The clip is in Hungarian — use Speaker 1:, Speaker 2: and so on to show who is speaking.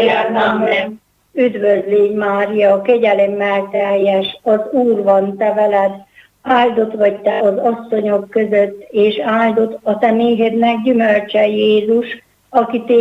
Speaker 1: Maria, amen.
Speaker 2: Üdvözl légy, Mária, kegyelemmel teljes, az Úr van te veled, áldott vagy te az asszonyok között, és áldott a te méhednek gyümölcse, Jézus, aki